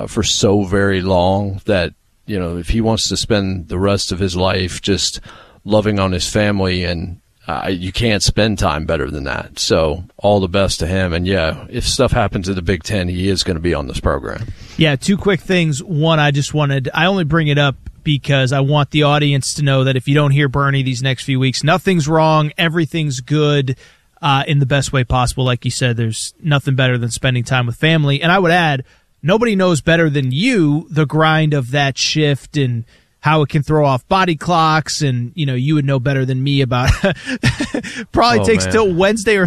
for so very long that, if he wants to spend the rest of his life just loving on his family, and you can't spend time better than that. So all the best to him. And, yeah, if stuff happens in the Big Ten, he is going to be on this program. Yeah, two quick things. One, I only bring it up because I want the audience to know that if you don't hear Bernie these next few weeks, nothing's wrong, everything's good in the best way possible. Like you said, there's nothing better than spending time with family. And I would add, nobody knows better than you the grind of that shift and how it can throw off body clocks, and you would know better than me about probably takes till Wednesday or